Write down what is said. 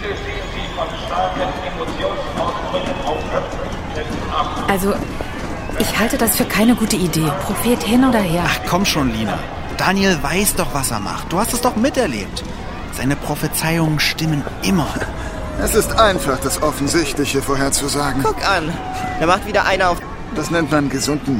Also, ich halte das für keine gute Idee. Prophet hin oder her. Ach komm schon, Lina. Daniel weiß doch, was er macht. Du hast es doch miterlebt. Seine Prophezeiungen stimmen immer. Es ist einfach, das Offensichtliche vorherzusagen. Guck an, da macht wieder einer auf. Das nennt man gesunden